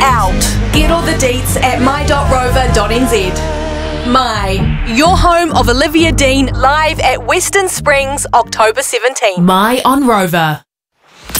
out. Get all the deets at my.rover.nz. My, your home of Olivia Dean live at Western Springs, October 17. My on Rover.